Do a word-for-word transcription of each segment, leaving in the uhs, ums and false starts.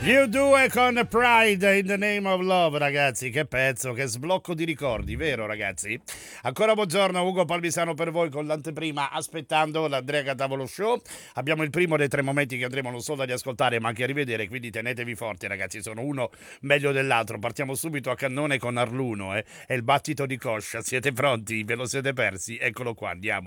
You due con Pride in the Name of Love, ragazzi, che pezzo, che sblocco di ricordi, vero ragazzi? Ancora buongiorno, Ugo Palmisano per voi con l'anteprima, aspettando l'Andrea Catavolo Show. Abbiamo il primo dei tre momenti che andremo non solo a riascoltare ma anche a rivedere, quindi tenetevi forti ragazzi, sono uno meglio dell'altro. Partiamo subito a cannone con Arluno, eh? È il battito di coscia, siete pronti? Ve lo siete persi? Eccolo qua, andiamo.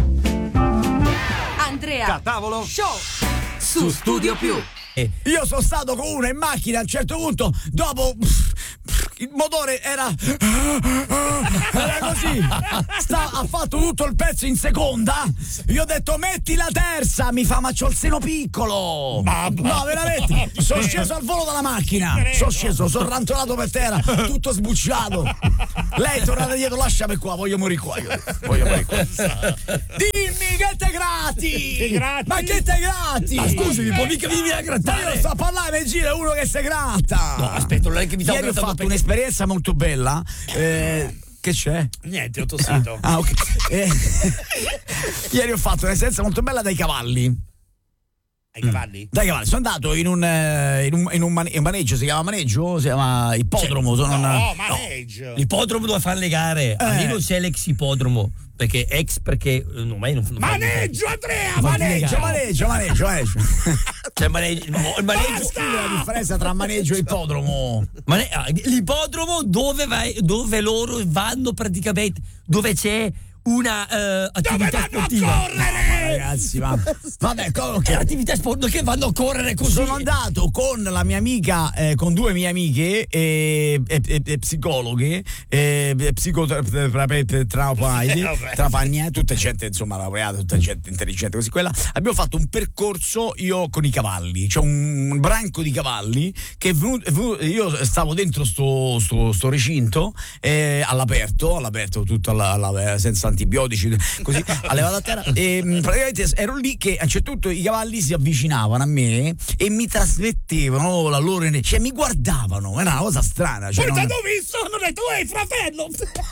Andrea Catavolo Show su Studio Più. Io sono stato con uno in macchina a un certo punto, dopo il motore era era così, Sta, ha fatto tutto il pezzo in seconda. Io ho detto metti la terza, mi fa ma c'ho il seno piccolo. No, veramente, sono sceso al volo dalla macchina, sono sceso, sono rantolato per terra, tutto sbucciato. Lei è tornata dietro, lasciami qua, voglio morire qua, io voglio morire qua. Dimmi che te grati, ma che te grati? Ma scusi, mi può mica venire a grattare? Ma io sto a parlare in giro, uno che si gratta. No, aspetta, non è che mi stavo Ieri ho grattando fatto perché... un'esperienza molto bella. Eh, che c'è? Niente, ho tossito. Ah, ah ok. Eh, ieri ho fatto un'esperienza molto bella dai cavalli. Ai cavalli? Dai cavalli, sono andato in un, eh, in un, in un mane- maneggio, si chiama maneggio? Si chiama ippodromo. Sono No, una... maneggio. No, l'ippodromo dove fanno le gare. A Eh. lì non c'è l'ex ippodromo. Perché ex perché no, ma io non, non Maneggio, Andrea, Non Maneggio, legare. maneggio, maneggio, maneggio. C'è il maneggio, il maneggio Qual è la differenza tra maneggio e ippodromo? mane- ah, l'ippodromo dove vai, dove loro vanno praticamente, dove c'è una eh, attività sportiva. Ragazzi, ma vabbè, co- Che attività sportiva che vanno a correre così. sono andato con la mia amica, eh, con due mie amiche e, e, e, e psicologhe, e, e psicoterapeuti, trapagne, tutta gente insomma laureata, tutta gente intelligente così quella. Abbiamo fatto un percorso io con i cavalli, cioè un branco di cavalli che è venuto, è venuto- io stavo dentro sto, sto, sto recinto eh, all'aperto, all'aperto tutto alla, alla- senza antibiotici, così allevato a terra e mh, praticamente ero lì che a un certo punto i cavalli si avvicinavano a me e mi trasmettevano la loro energia, cioè mi guardavano, era una cosa strana, cioè, Poi non... ti hanno visto, non è tu, è il fratello.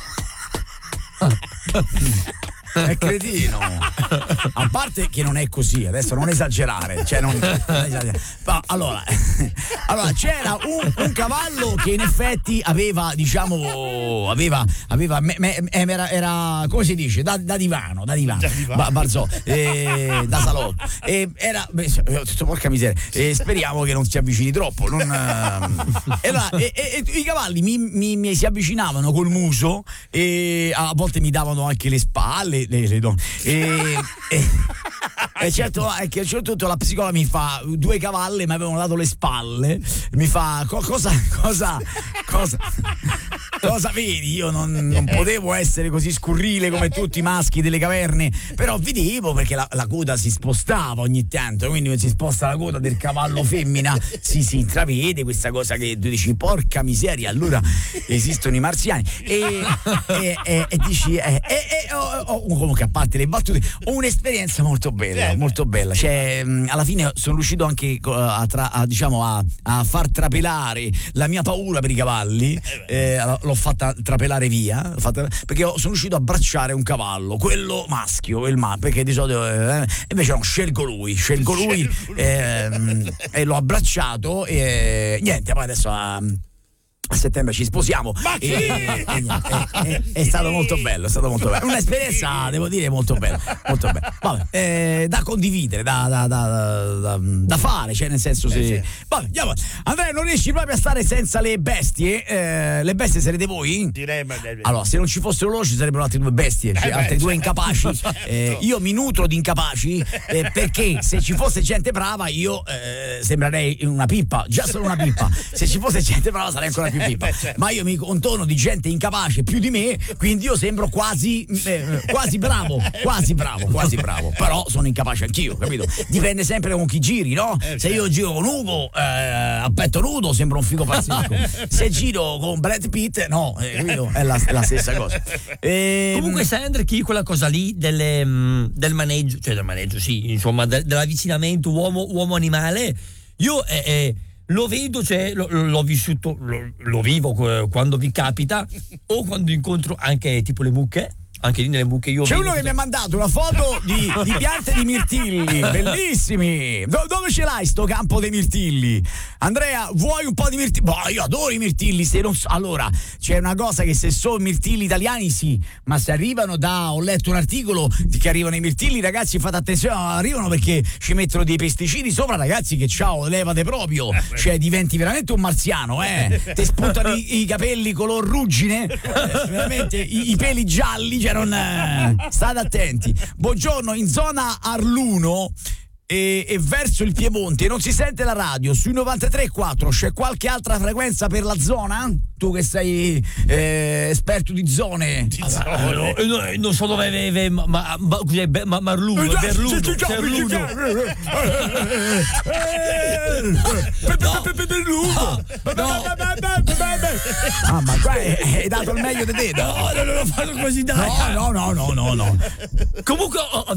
È cretino. A parte che non è così, adesso non esagerare, cioè non, non esagerare. Ma allora, allora c'era un, un cavallo che in effetti aveva, diciamo, aveva, aveva me, me, era, era, come si dice, da, da divano, da divano, Da divano. Ba- Barzò, eh, da salotto. E era, beh, ho detto, porca miseria, e speriamo che non si avvicini troppo. Non, ehm. e, allora, e, e, e i cavalli mi, mi, mi si avvicinavano col muso e a volte mi davano anche le spalle. Le, le donne. E, e, e certo è che a un certo punto la psicologa mi fa due cavalli mi avevano dato le spalle, mi fa co- cosa cosa cosa cosa vedi? Io non, non potevo essere così scurrile come tutti i maschi delle caverne, però vedevo perché la, la coda si spostava ogni tanto, quindi si sposta la coda del cavallo femmina, si, si intravede questa cosa che tu dici porca miseria, allora esistono i marziani e, e, e, e dici e, e, e, oh, oh, comunque a parte le battute ho un'esperienza molto bella, molto bella, cioè mh, alla fine sono riuscito anche a, tra, a, diciamo, a, a far trapelare la mia paura per i cavalli, eh, l'ho fatta trapelare via, l'ho fatta, perché sono riuscito a abbracciare un cavallo, quello maschio, il ma, perché di solito eh, invece no, scelgo lui, scelgo lui eh, e l'ho abbracciato e niente, poi adesso a, a settembre ci sposiamo. Ma e, e, e niente, è, è, è stato molto bello, è stato molto bello. Un'esperienza, devo dire, molto bella. Molto bella. Vabbè, eh, da condividere, da, da, da, da, da fare, cioè nel senso se. Eh, sì. Vabbè, andiamo. Andrea, non riesci proprio a stare senza le bestie? Eh, le bestie sarete voi? Direi, ma- Allora, se non ci fossero loro ci sarebbero altre due bestie, cioè Eh beh, altre due certo. incapaci. Certo. Eh, io mi nutro di incapaci eh, perché se ci fosse gente brava io eh, sembrerei una pippa, già solo una pippa. Se ci fosse gente brava sarei ancora più pippa. Beh, certo. Ma io mi contorno di gente incapace più di me, quindi io sembro quasi eh, quasi bravo, quasi bravo, quasi bravo. Però sono incapace anch'io, capito? Dipende sempre con chi giri, no? Se io giro con Ugo eh, a petto nudo sembra un figo pazzesco. Se giro con Brad Pitt, no, eh, capito? È la, è la stessa cosa. E, Comunque sai Andre chi quella cosa lì delle, mh, del maneggio, cioè del maneggio, sì, insomma, de- dell'avvicinamento uomo, uomo-animale, io eh, eh, lo vedo, cioè lo, l'ho vissuto, lo, lo vivo eh, quando vi capita o quando incontro anche tipo le mucche. anche lì nelle buche io C'è vedo uno che mi ha mandato una foto di, di piante di mirtilli, bellissimi. Do- dove ce l'hai sto campo dei mirtilli? Andrea, vuoi un po' di mirtilli? Boh, io adoro i mirtilli. Se non so- allora, c'è una cosa che se sono mirtilli italiani sì, ma se arrivano da, ho letto un articolo di che arrivano i mirtilli, ragazzi, fate attenzione, arrivano perché ci mettono dei pesticidi sopra, ragazzi, che ciao, levate proprio, cioè diventi veramente un marziano, eh. Ti spuntano i, i capelli color ruggine, eh, veramente i, i peli gialli, cioè non eh, state attenti. Buongiorno, in zona Arluno e, e verso il Piemonte non si sente la radio sui novantatré virgola quattro. C'è qualche altra frequenza per la zona? Tu che sei eh, esperto di zone. Di Ah, zone. no, no, non so dove aveva ma, ma, ma, ma, Marluno, Eh, Berluno, sì, sì, sì, Berluno. Ah, ma qua hai dato il meglio di te. No, non l'ho fatto così, dai. No, no, no, no, no, no. Comunque ho, ho